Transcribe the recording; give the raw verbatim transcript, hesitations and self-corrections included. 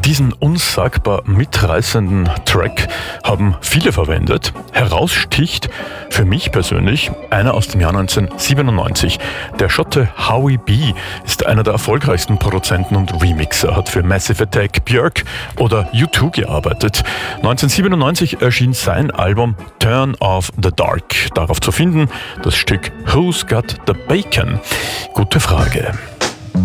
Diesen unsagbar mitreißenden Track haben viele verwendet. Heraussticht für mich persönlich einer aus dem Jahr neunzehnhundertsiebenundneunzig. Der Schotte Howie B. ist einer der erfolgreichsten Produzenten und Remixer, hat für Massive Attack, Björk oder U zwei gearbeitet. neunzehnhundertsiebenundneunzig erschien sein Album Turn Off the Dark. Darauf zu finden das Stück Who's Got the Bacon? Gute Frage.